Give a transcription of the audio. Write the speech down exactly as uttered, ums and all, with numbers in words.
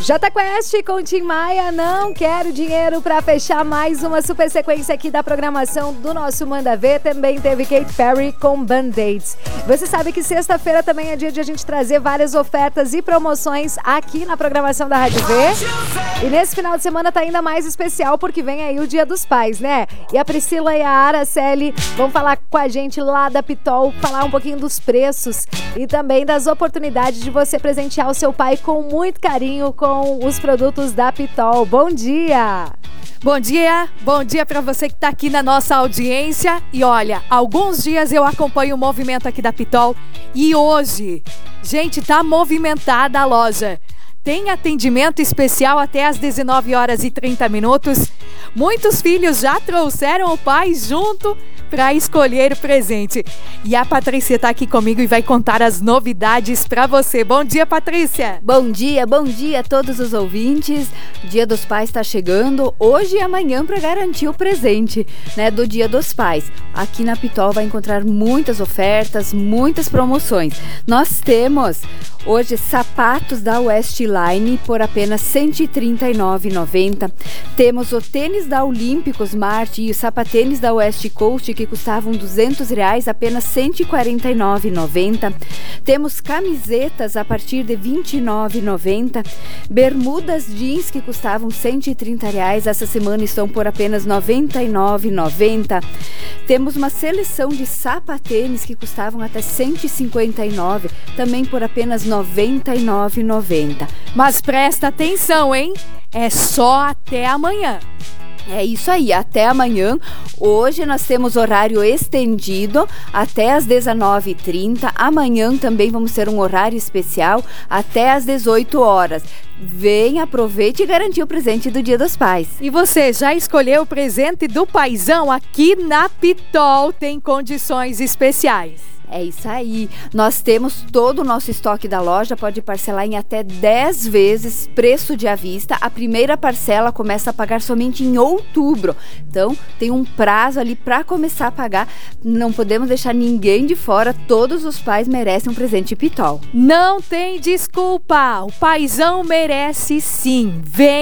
Jota Quest com Tim Maia, não quero dinheiro pra fechar mais uma super sequência aqui da programação do nosso Manda Ver. Também teve Katy Perry com Band-Aids. Você sabe que sexta-feira também é dia de a gente trazer várias ofertas e promoções aqui na programação da Rádio V. E nesse final de semana tá ainda mais especial porque vem aí o Dia dos Pais, né? E a Priscila e a Araceli vão falar com a gente lá da Pitol, falar um pouquinho dos preços e também das oportunidades de você presentear o seu pai com muito carinho com os produtos da Pitol. Bom dia! Bom dia, bom dia para você que está aqui na nossa audiência. E olha, alguns dias eu acompanho o movimento aqui da Pitol e hoje, gente, tá movimentada a loja. Tem atendimento especial até às dezenove horas e trinta minutos. Muitos filhos já trouxeram o pai junto para escolher o presente. E a Patrícia está aqui comigo e vai contar as novidades para você. Bom dia, Patrícia! Bom dia, bom dia a todos os ouvintes. O Dia dos Pais está chegando hoje e amanhã para garantir o presente, né, do Dia dos Pais. Aqui na Pitol vai encontrar muitas ofertas, muitas promoções. Nós temos hoje sapatos da Westline por apenas cento e trinta e nove reais e noventa centavos. Temos o tênis da Olímpicos Marte e os sapatênis da West Coast que custavam duzentos reais, apenas cento e quarenta e nove reais e noventa centavos. Temos camisetas a partir de vinte e nove reais e noventa centavos. Bermudas jeans que custavam cento e trinta reais, essa semana estão por apenas noventa e nove reais e noventa centavos. Temos uma seleção de sapatênis que custavam até cento e cinquenta e nove reais, também por apenas noventa e nove reais e noventa centavos. Mas presta atenção, hein? É só até amanhã. É isso aí, até amanhã. Hoje nós temos horário estendido até às dezenove e trinta. Amanhã também vamos ter um horário especial até às dezoito horas. Vem, aproveite e garantir o presente do Dia dos Pais. E você já escolheu o presente do paizão? Aqui na Pitol tem condições especiais. É isso aí, nós temos todo o nosso estoque da loja, pode parcelar em até dez vezes preço de à vista. A primeira parcela começa a pagar somente em outubro, então tem um prazo ali para começar a pagar. Não podemos deixar ninguém de fora, todos os pais merecem um presente Pitol. Não tem desculpa, o paizão merece sim, vem!